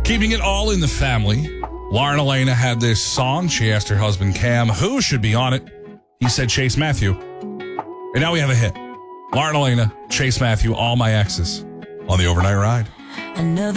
Keeping it all in the family. Lauren Elena had this song. She asked her husband, Cam, who should be on it. He said Chase Matthew. And now we have a hit. Lauren Elena, Chase Matthew, All My Exes on the Overnight Ride. Another